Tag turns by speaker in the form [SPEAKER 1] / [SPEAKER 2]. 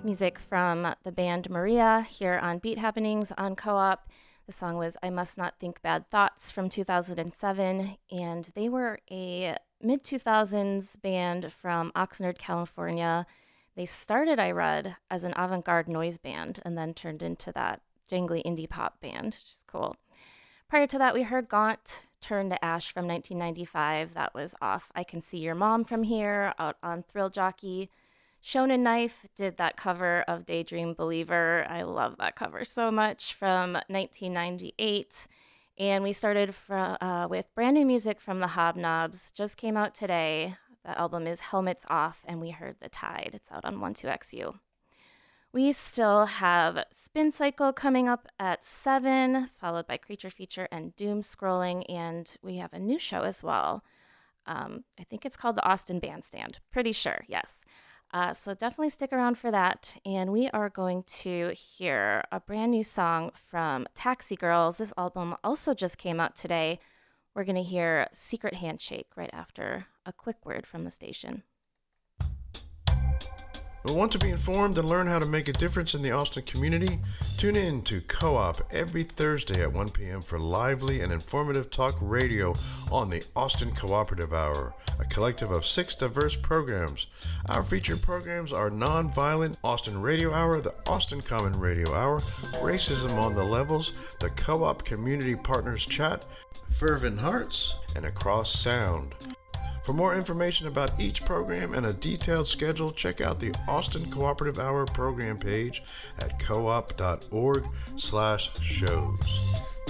[SPEAKER 1] music from the band Maria here on Beat Happenings on Co-op. The song was I Must Not Think Bad Thoughts from 2007, and they were a mid-2000s band from Oxnard, California. They started, I read, as an avant-garde noise band and then turned into that jangly indie pop band, which is cool. Prior to that, we heard Gaunt, Turn to Ash from 1995. That was off I Can See Your Mom From Here, out on Thrill Jockey. Shonen Knife did that cover of Daydream Believer. I love that cover so much, from 1998. And we started with brand new music from the Hobnobs. Just came out today. The album is Helmets Off, and we heard The Tide. It's out on 12XU. We still have Spin Cycle coming up at 7, followed by Creature Feature and Doom Scrolling, and we have a new show as well. I think it's called the Austin Bandstand. Pretty sure, yes. So definitely stick around for that. And we are going to hear a brand new song from Taxi Girls. This album also just came out today. We're going to hear Secret Handshake right after a quick word from the station.
[SPEAKER 2] Want to be informed and learn how to make a difference in the Austin community? Tune in to Co-op every Thursday at 1 p.m. for lively and informative talk radio on the Austin Cooperative Hour, a collective of 6 diverse programs. Our featured programs are Nonviolent Austin Radio Hour, the Austin Common Radio Hour, Racism on the Levels, the Co-op Community Partners Chat, Fervent Hearts, and Across Sound. For more information about each program and a detailed schedule, check out the Austin Cooperative Hour program page at coop.org/shows.